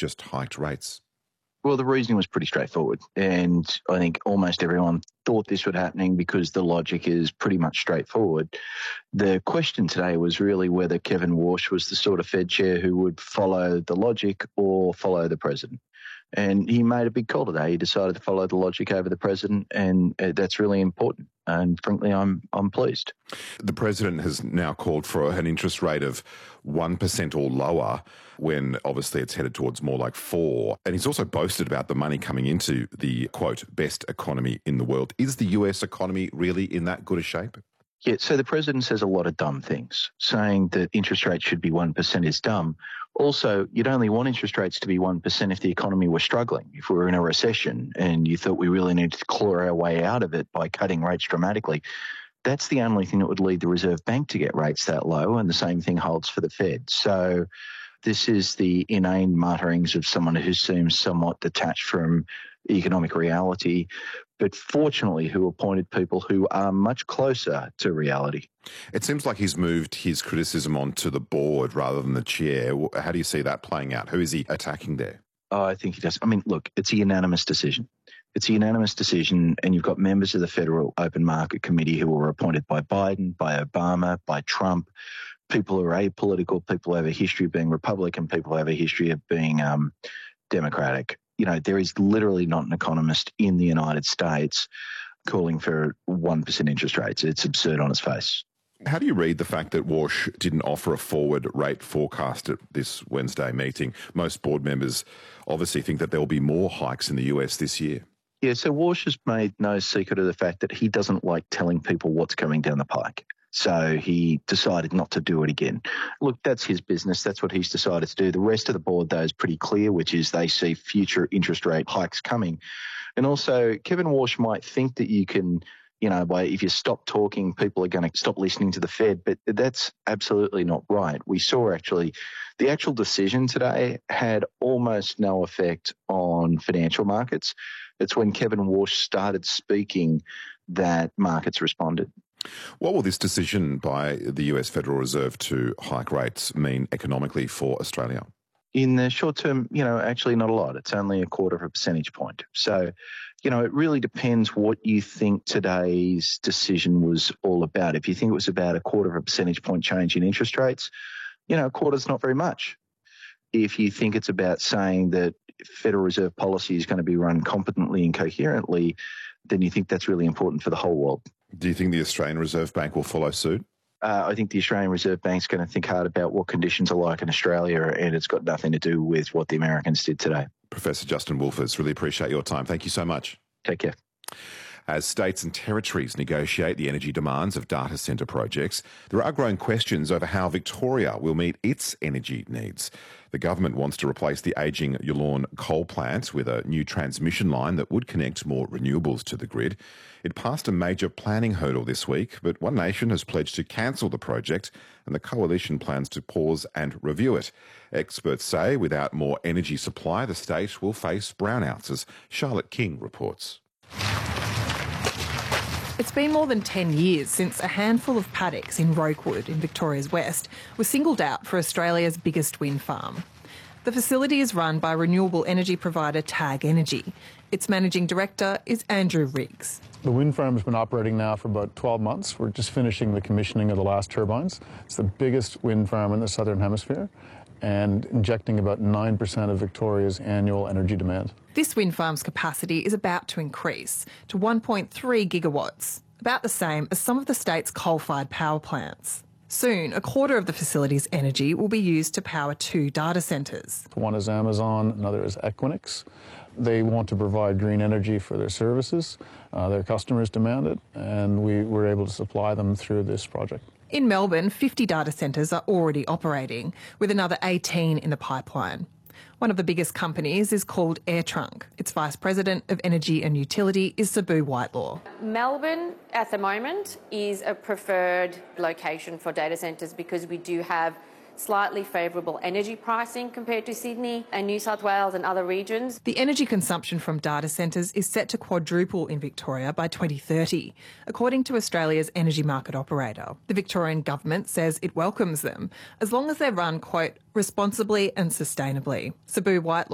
just hiked rates? Well, the reasoning was pretty straightforward, and I think almost everyone thought this would happening because the logic is pretty much straightforward. The question today was really whether Kevin Warsh was the sort of Fed chair who would follow the logic or follow the president. And he made a big call today. He decided to follow the logic over the president, and that's really important. And frankly, I'm pleased. The president has now called for an interest rate of 1% or lower, when obviously it's headed towards more like 4%. And he's also boasted about the money coming into the, quote, best economy in the world. Is the US economy really in that good a shape? Yeah, so the president says a lot of dumb things. Saying that interest rates should be 1% is dumb. Also, you'd only want interest rates to be 1% if the economy were struggling, if we were in a recession and you thought we really needed to claw our way out of it by cutting rates dramatically. That's the only thing that would lead the Reserve Bank to get rates that low, and the same thing holds for the Fed. So this is the inane mutterings of someone who seems somewhat detached from economic reality, but fortunately who appointed people who are much closer to reality. It seems like he's moved his criticism onto the board rather than the chair. How do you see that playing out? Who is he attacking there? Oh, I think he does. I mean, look, it's a unanimous decision. It's a unanimous decision, and you've got members of the Federal Open Market Committee who were appointed by Biden, by Obama, by Trump, people who are apolitical, people who have a history of being Republican, people who have a history of being Democratic. You know, there is literally not an economist in the United States calling for 1% interest rates. It's absurd on its face. How do you read the fact that Warsh didn't offer a forward rate forecast at this Wednesday meeting? Most board members obviously think that there will be more hikes in the US this year. Yeah, so Warsh has made no secret of the fact that he doesn't like telling people what's coming down the pike. So he decided not to do it again. Look, that's his business. That's what he's decided to do. The rest of the board, though, is pretty clear, which is they see future interest rate hikes coming. And also, Kevin Warsh might think that you can, if you stop talking, people are going to stop listening to the Fed, but that's absolutely not right. We saw the actual decision today had almost no effect on financial markets. It's when Kevin Warsh started speaking that markets responded. What will this decision by the US Federal Reserve to hike rates mean economically for Australia? In the short term, actually not a lot. It's only 1/4 percentage point. So, it really depends what you think today's decision was all about. If you think it was about 1/4 percentage point change in interest rates, a quarter's not very much. If you think it's about saying that Federal Reserve policy is going to be run competently and coherently, then you think that's really important for the whole world. Do you think the Australian Reserve Bank will follow suit? I think the Australian Reserve Bank's going to think hard about what conditions are like in Australia, and it's got nothing to do with what the Americans did today. Professor Justin Wolfers, really appreciate your time. Thank you so much. Take care. As states and territories negotiate the energy demands of data centre projects, there are growing questions over how Victoria will meet its energy needs. The government wants to replace the ageing Yallourn coal plant with a new transmission line that would connect more renewables to the grid. It passed a major planning hurdle this week, but One Nation has pledged to cancel the project, and the coalition plans to pause and review it. Experts say without more energy supply, the state will face brownouts, as Charlotte King reports. It's been more than 10 years since a handful of paddocks in Rokewood in Victoria's West was singled out for Australia's biggest wind farm. The facility is run by renewable energy provider TAG Energy. Its managing director is Andrew Riggs. The wind farm has been operating now for about 12 months. We're just finishing the commissioning of the last turbines. It's the biggest wind farm in the Southern Hemisphere and injecting about 9% of Victoria's annual energy demand. This wind farm's capacity is about to increase to 1.3 gigawatts, about the same as some of the state's coal-fired power plants. Soon, 1/4 of the facility's energy will be used to power 2 data centres. One is Amazon, another is Equinix. They want to provide green energy for their services. Their customers demand it, and we were able to supply them through this project. In Melbourne, 50 data centres are already operating, with another 18 in the pipeline. One of the biggest companies is called AirTrunk. Its Vice President of Energy and Utility is Sabu Whitelaw. Melbourne, at the moment, is a preferred location for data centres because we do have slightly favourable energy pricing compared to Sydney and New South Wales and other regions. The energy consumption from data centres is set to quadruple in Victoria by 2030, according to Australia's energy market operator. The Victorian government says it welcomes them, as long as they're run, quote, responsibly and sustainably. Sabu Whitelaw